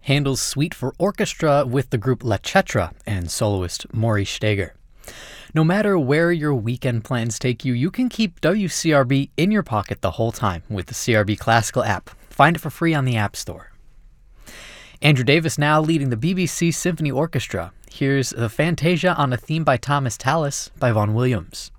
Handel's Suite for Orchestra with the group La Cetra and soloist Maury Steger. No matter where your weekend plans take you, you can keep WCRB in your pocket the whole time with the CRB Classical app. Find it for free on the App Store. Andrew Davis now leading the BBC Symphony Orchestra. Here's the Fantasia on a theme by Thomas Tallis by Vaughan Williams.